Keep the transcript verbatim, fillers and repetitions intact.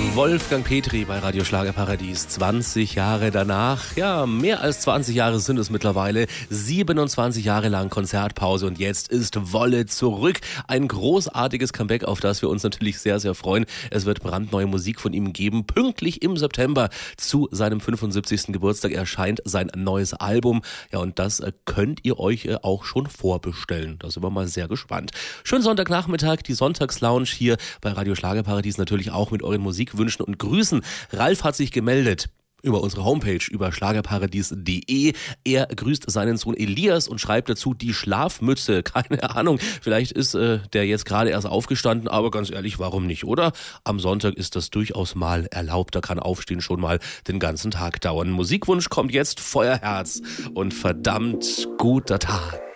Wolfgang Petri bei Radio Schlagerparadies. zwanzig Jahre danach, ja, mehr als zwanzig Jahre sind es mittlerweile. siebenundzwanzig Jahre lang Konzertpause und jetzt ist Wolle zurück. Ein großartiges Comeback, auf das wir uns natürlich sehr, sehr freuen. Es wird brandneue Musik von ihm geben. Pünktlich im September zu seinem fünfundsiebzigsten Geburtstag erscheint sein neues Album. Ja, und das äh, könnt ihr euch äh, auch schon vorbestellen. Da sind wir mal sehr gespannt. Schönen Sonntagnachmittag, die Sonntagslounge hier bei Radio Schlagerparadies, natürlich auch mit euren Musikwünschen und Grüßen. Ralf hat sich gemeldet über unsere Homepage, über schlagerparadies punkt de. Er grüßt seinen Sohn Elias und schreibt dazu die Schlafmütze. Keine Ahnung, vielleicht ist äh, der jetzt gerade erst aufgestanden, aber ganz ehrlich, warum nicht, oder? Am Sonntag ist das durchaus mal erlaubt, da kann Aufstehen schon mal den ganzen Tag dauern. Musikwunsch kommt jetzt, Feuerherz und verdammt guter Tag.